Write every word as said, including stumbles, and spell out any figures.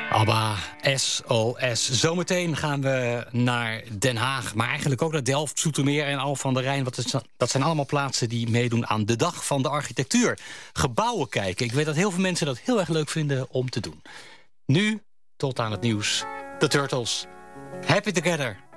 ABBA, S O S. Zometeen gaan we naar Den Haag, maar eigenlijk ook naar Delft, Zoetermeer en Al van der Rijn. Wat is, dat zijn allemaal plaatsen die meedoen aan de Dag van de Architectuur. Gebouwen kijken. Ik weet dat heel veel mensen dat heel erg leuk vinden om te doen. Nu, tot aan het nieuws, de Turtles. Happy Together.